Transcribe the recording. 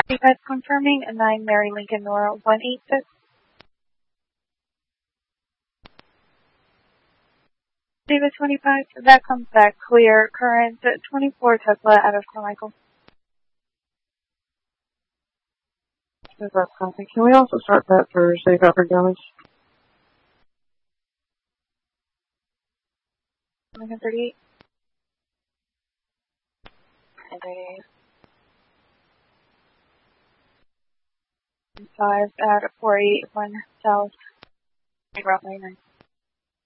That's confirming a 9 Mary Lincoln Nora 186. David 25, that comes back clear. Current 24 Tesla out of Carmichael. That's copy. Can we also start that for safe effort damage? 138. 138. 5 at 481 South. Route 99.